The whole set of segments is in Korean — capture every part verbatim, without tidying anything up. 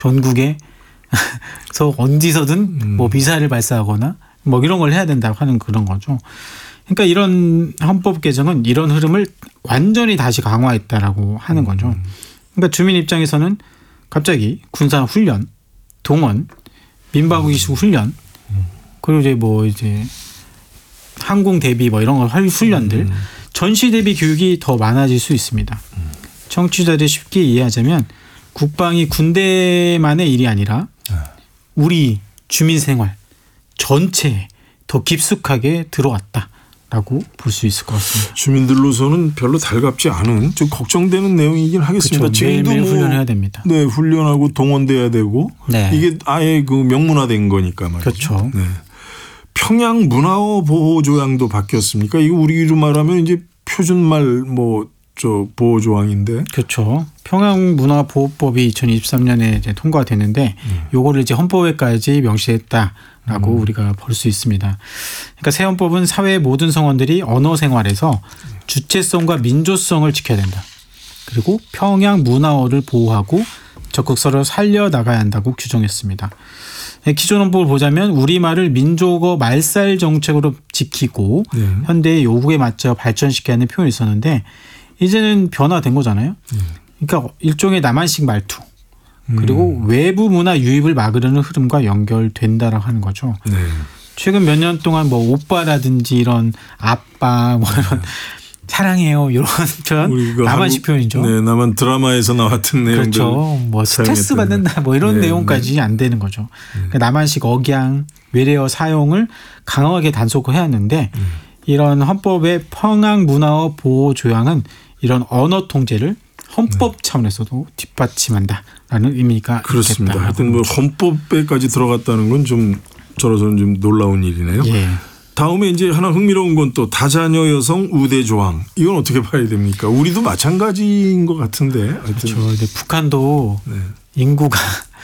전국에서 어디서든 음. 뭐 미사일을 발사하거나 뭐 이런 걸 해야 된다고 하는 그런 거죠. 그러니까 이런 헌법 개정은 이런 흐름을 완전히 다시 강화했다라고 하는 거죠. 음. 그러니까 주민 입장에서는 갑자기 군사 훈련, 동원, 민방위식 훈련, 그리고 이제 뭐 이제 항공 대비 뭐 이런 걸 할 훈련들, 음. 전시 대비 교육이 더 많아질 수 있습니다. 음. 청취자들이 쉽게 이해하자면 국방이 군대만의 일이 아니라 우리 주민 생활 전체에 더 깊숙하게 들어왔다라고 볼 수 있을 것 같습니다. 주민들로서는 별로 달갑지 않은 좀 걱정되는 내용이긴 하겠습니다. 그렇죠. 매일매일 뭐 훈련해야 됩니다. 네, 훈련하고 동원돼야 되고 네. 이게 아예 그 명문화된 거니까 말이죠. 그렇죠. 네. 평양 문화어 보호 조항도 바뀌었습니까? 이거 우리로 말하면 이제 표준말 뭐 저 보호 조항인데. 그렇죠. 평양 문화 보호법이 이천이십삼 년에 이제 통과가 됐는데 음. 요거를 이제 헌법에까지 명시했다라고 음. 우리가 볼 수 있습니다. 그러니까 새 헌법은 사회의 모든 성원들이 언어 생활에서 주체성과 민족성을 지켜야 된다. 그리고 평양 문화어를 보호하고 적극 서로 살려 나가야 한다고 규정했습니다. 기존 헌법을 보자면 우리말을 민족어 말살 정책으로 지키고 네. 현대의 요구에 맞춰 발전시켜야 하는 표현이 있었는데 이제는 변화된 거잖아요. 그러니까 일종의 남한식 말투 그리고 음. 외부 문화 유입을 막으려는 흐름과 연결된다라고 하는 거죠. 네. 최근 몇 년 동안 뭐 오빠라든지 이런 아빠 뭐 이런 사랑해요 이런 표현 남한식 표현이죠. 네, 남한 드라마에서 나왔던 내용들. 그렇죠. 뭐 스트레스 받는다 뭐 이런 네, 내용까지 네. 안 되는 거죠. 네. 그러니까 남한식 억양, 외래어 사용을 강하게 단속해야 하는데 음. 이런 헌법의 평양 문화어 보호 조항은 이런 언어 통제를 헌법 네. 차원에서도 뒷받침한다라는 의미가 그렇습니다. 있겠다. 하여튼 뭐 헌법에까지 들어갔다는 건 좀 저로서는 좀 놀라운 일이네요. 예. 다음에 이제 하나 흥미로운 건 또 다자녀 여성 우대 조항. 이건 어떻게 봐야 됩니까? 우리도 마찬가지인 것 같은데. 하여튼. 그렇죠. 근데 북한도 네. 인구가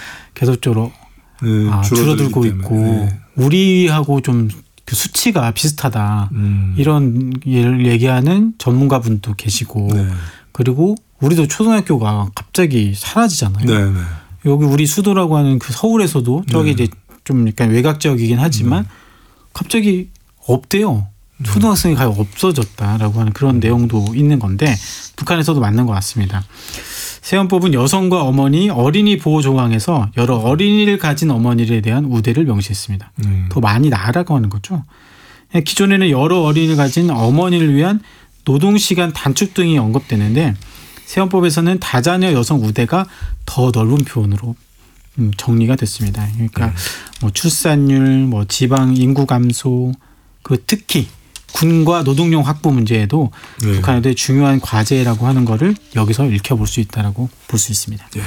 계속적으로 네, 아, 줄어들고 있고 네. 우리하고 좀 그 수치가 비슷하다. 음. 이런 일 얘기하는 전문가분도 계시고 네. 그리고 우리도 초등학교가 갑자기 사라지잖아요. 네, 네. 여기 우리 수도라고 하는 그 서울에서도 저기 네. 이제 좀 약간 외곽 지역이긴 하지만 네. 갑자기 없대요. 초등학생이 가요 없어졌다라고 하는 그런 내용도 있는 건데 북한에서도 맞는 것 같습니다. 새 헌법은 여성과 어머니, 어린이 보호 조항에서 여러 어린이를 가진 어머니에 대한 우대를 명시했습니다. 음. 더 많이 나아라고 하는 거죠. 기존에는 여러 어린이를 가진 어머니를 위한 노동시간 단축 등이 언급되는데 새 헌법에서는 다자녀 여성 우대가 더 넓은 표현으로 정리가 됐습니다. 그러니까 네. 뭐 출산율, 뭐 지방 인구 감소, 그 특히 군과 노동력 확보 문제에도 네. 북한에 중요한 과제라고 하는 거를 여기서 읽혀볼 수 있다라고 볼 수 있습니다. 네.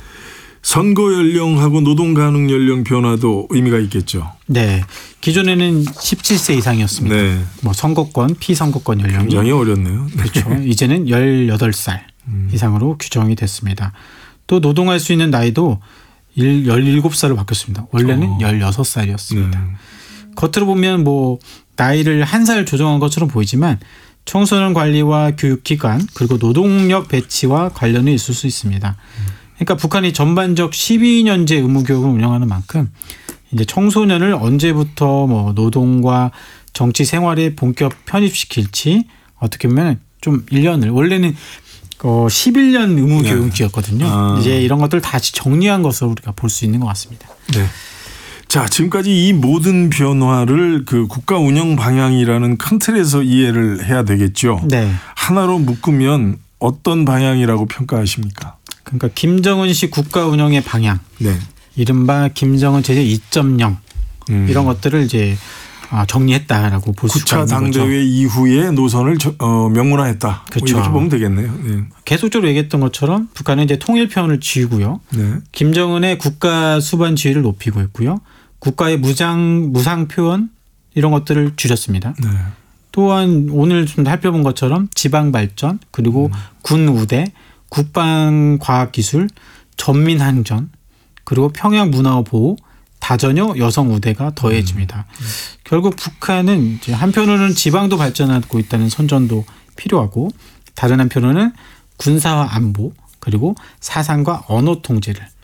선거 연령하고 노동 가능 연령 변화도 의미가 있겠죠. 네, 기존에는 십칠 세 이상이었습니다. 네. 뭐 선거권, 피선거권 연령이 굉장히 어렸네요. 네. 그렇죠. 이제는 열여덟 살 음. 이상으로 규정이 됐습니다. 또 노동할 수 있는 나이도 열일곱 살로 바뀌었습니다. 원래는 어. 열여섯 살이었습니다. 네. 겉으로 보면 뭐 나이를 한 살 조정한 것처럼 보이지만 청소년 관리와 교육기관 그리고 노동력 배치와 관련이 있을 수 있습니다. 그러니까 북한이 전반적 십이 년제 의무교육을 운영하는 만큼 이제 청소년을 언제부터 뭐 노동과 정치 생활에 본격 편입시킬지 어떻게 보면 좀 일 년을 원래는 어 십일 년 의무교육제였거든요. 네. 아. 이제 이런 것들 다시 정리한 것으로 우리가 볼 수 있는 것 같습니다. 네. 자, 지금까지 이 모든 변화를 그 국가 운영 방향이라는 큰 틀에서 이해를 해야 되겠죠. 네. 하나로 묶으면 어떤 방향이라고 평가하십니까? 그러니까 김정은식 국가 운영의 방향, 네. 이른바 김정은 제재 이 점 영 음. 이런 것들을 이제 정리했다라고 볼 수 있는 거죠. 구 차 당대회 이후에 노선을 어, 명문화했다. 그렇죠. 뭐 이렇게 보면 되겠네요. 네. 계속적으로 얘기했던 것처럼 북한은 이제 통일편을 쥐고요. 네. 김정은의 국가 수반 지위를 높이고 있고요. 국가의 무장 무상 표현 이런 것들을 줄였습니다. 네. 또한 오늘 좀 살펴본 것처럼 지방 발전 그리고 음. 군 우대, 국방 과학 기술, 전민 항전 그리고 평양 문화 보호, 다자녀 여성 우대가 더해집니다. 음. 음. 결국 북한은 이제 한편으로는 지방도 발전하고 있다는 선전도 필요하고 다른 한편으로는 군사와 안보 그리고 사상과 언어 통제를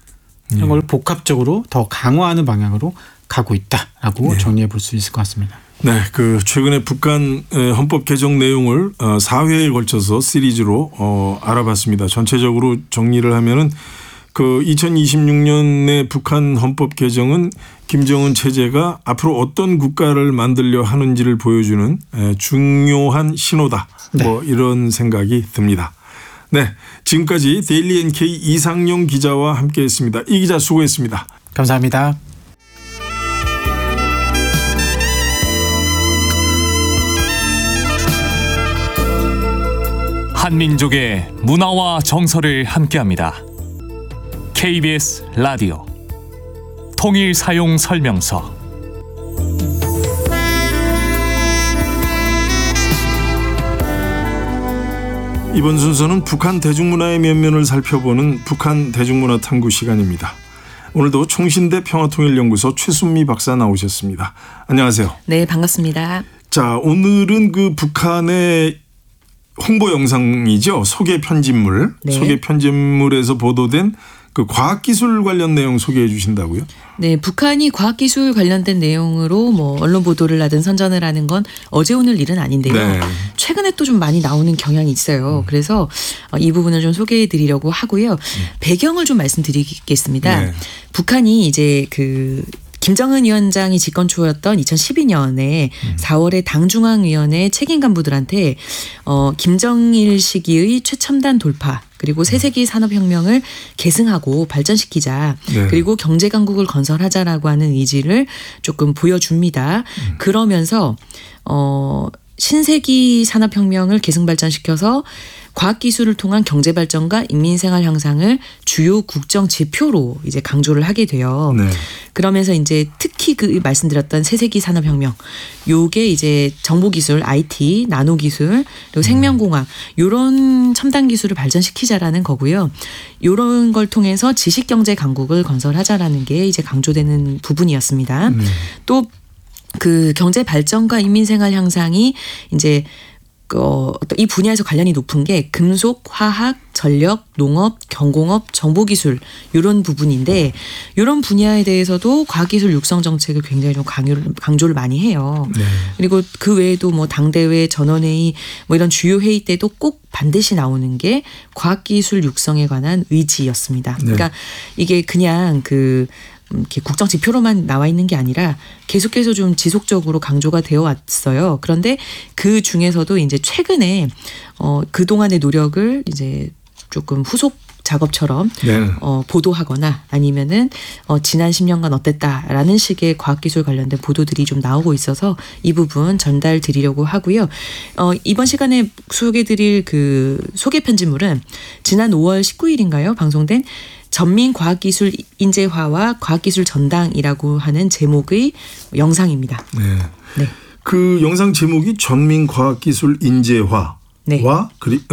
이런 걸 복합적으로 더 강화하는 방향으로 가고 있다라고 네. 정리해 볼 수 있을 것 같습니다. 네, 그 최근에 북한 헌법 개정 내용을 사 회에 걸쳐서 시리즈로 어 알아봤습니다. 전체적으로 정리를 하면은 그 이천이십육 년의 북한 헌법 개정은 김정은 체제가 앞으로 어떤 국가를 만들려 하는지를 보여주는 중요한 신호다. 네. 뭐 이런 생각이 듭니다. 네, 지금까지 데일리 엔케이 이상용 기자와 함께했습니다. 이 기자 수고했습니다. 감사합니다. 한민족의 문화와 정서를 함께합니다. 케이비에스 라디오 통일 사용 설명서. 이번 순서는 북한 대중문화의 면면을 살펴보는 북한 대중문화 탐구 시간입니다. 오늘도 총신대 평화통일연구소 최순미 박사 나오셨습니다. 안녕하세요. 네, 반갑습니다. 자, 오늘은 그 북한의 홍보 영상이죠. 소개 편집물. 네. 소개 편집물에서 보도된 그 과학기술 관련 내용 소개해 주신다고요? 네, 북한이 과학기술 관련된 내용으로 뭐 언론 보도를 하든 선전을 하는 건 어제 오늘 일은 아닌데요. 네. 최근에 또 좀 많이 나오는 경향이 있어요. 음. 그래서 이 부분을 좀 소개해 드리려고 하고요. 음. 배경을 좀 말씀드리겠습니다. 네. 북한이 이제 그 김정은 위원장이 집권 초였던 이천십이 년에 음. 사월에 당중앙위원회 책임 간부들한테 어, 김정일 시기의 최첨단 돌파 그리고 새세기 산업혁명을 계승하고 발전시키자. 네. 그리고 경제강국을 건설하자라고 하는 의지를 조금 보여줍니다. 음. 그러면서 어, 신세기 산업혁명을 계승 발전시켜서 과학기술을 통한 경제발전과 인민생활 향상을 주요 국정 지표로 이제 강조를 하게 돼요. 네. 그러면서 이제 특히 그 말씀드렸던 새세기 산업혁명, 요게 이제 정보기술, 아이티, 나노기술, 그리고 생명공학 요런 첨단 기술을 발전시키자라는 거고요. 요런 걸 통해서 지식경제 강국을 건설하자라는 게 이제 강조되는 부분이었습니다. 네. 또 그 경제 발전과 인민생활 향상이 이제 어, 이 분야에서 관련이 높은 게 금속, 화학, 전력, 농업, 경공업, 정보기술 이런 부분인데 이런 분야에 대해서도 과학기술 육성 정책을 굉장히 좀 강요를, 강조를 많이 해요. 네. 그리고 그 외에도 뭐 당대회, 전원회의 뭐 이런 주요 회의 때도 꼭 반드시 나오는 게 과학기술 육성에 관한 의지였습니다. 네. 그러니까 이게 그냥 그 이렇게 국정 지표로만 나와 있는 게 아니라 계속해서 좀 지속적으로 강조가 되어 왔어요. 그런데 그 중에서도 이제 최근에 어 그동안의 노력을 이제 조금 후속 작업처럼 네. 어 보도하거나 아니면은 어 지난 십 년간 어땠다라는 식의 과학기술 관련된 보도들이 좀 나오고 있어서 이 부분 전달 드리려고 하고요. 어 이번 시간에 소개해 드릴 그 소개 편집물은 지난 오월 십구일인가요? 방송된 전민과학기술 인재화와 과학기술 전당이라고 하는 제목의 영상입니다. 네. 네. 그 영상 제목이 전민과학기술 인재화. 네. 와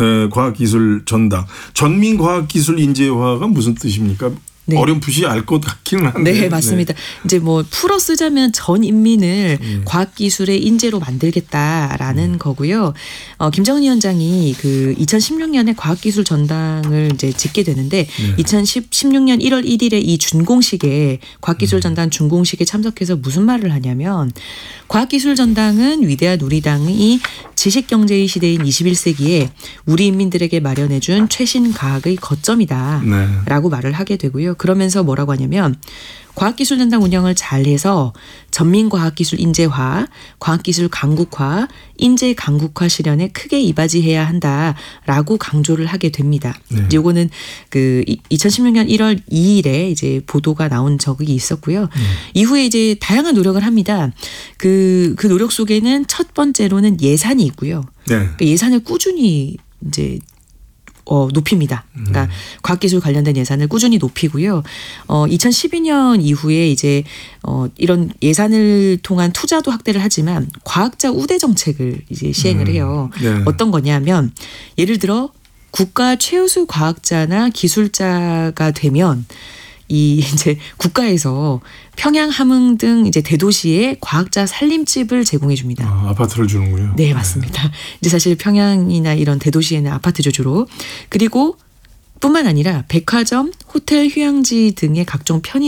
과학기술 전당. 전민과학기술 인재화가 무슨 뜻입니까? 네. 어렴풋이 알 것 같기는 한데. 네, 맞습니다. 네. 이제 뭐 풀어 쓰자면 전 인민을 네. 과학기술의 인재로 만들겠다라는 음. 거고요. 어, 김정은 위원장이 그 이천십육 년에 과학기술 전당을 이제 짓게 되는데 네. 이천십육 년 일월 일일에 이 준공식에 과학기술 전당 준공식에 참석해서 무슨 말을 하냐면 과학기술 전당은 위대한 우리 당이 지식경제의 시대인 이십일 세기에 우리 인민들에게 마련해준 최신 과학의 거점이다 네. 라고 말을 하게 되고요. 그러면서 뭐라고 하냐면 과학기술 전당 운영을 잘해서 전민과학기술 인재화, 과학기술 강국화, 인재 강국화 실현에 크게 이바지해야 한다라고 강조를 하게 됩니다. 네. 요거는 그 이천십육 년 일월 이일에 이제 보도가 나온 적이 있었고요. 네. 이후에 이제 다양한 노력을 합니다. 그, 그 노력 속에는 첫 번째로는 예산이 있고요. 네. 그러니까 예산을 꾸준히 이제 어, 높입니다. 그러니까 음. 과학기술 관련된 예산을 꾸준히 높이고요. 어, 이천십이 년 이후에 이제 어, 이런 예산을 통한 투자도 확대를 하지만 과학자 우대 정책을 이제 시행을 음. 해요. 네. 어떤 거냐면 예를 들어 국가 최우수 과학자나 기술자가 되면 이 이제 국가에서 평양, 함흥 등 이제 대도시에 과학자 살림집을 제공해 줍니다. 아, 아파트를 주는군요. 네, 맞습니다. 네. 이제 사실 평양이나 이런 대도시에는 아파트죠 주로. 그리고 뿐만 아니라 백화점, 호텔, 휴양지 등의 각종 편의